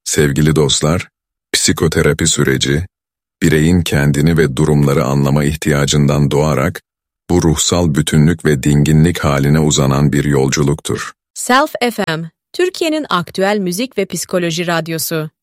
Sevgili dostlar, psikoterapi süreci, bireyin kendini ve durumları anlama ihtiyacından doğarak, bu ruhsal bütünlük ve dinginlik haline uzanan bir yolculuktur. Self FM, Türkiye'nin aktüel müzik ve psikoloji radyosu.